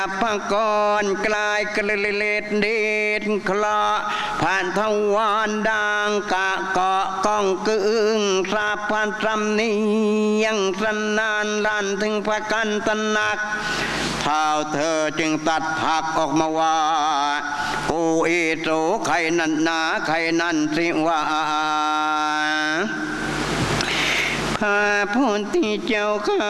พกรกลายกระเลดเด็ดคลอผ่านทวารดังกะเกาะก้องกึ่งสาพันจำนี้ยังสนานลันถึงพระกันตนักเท้าเธอจึงตัดผักออกมาว่ากูอีโตใครนั่นนาใครนั่นสิว่าพระพุทธเจ้าข้า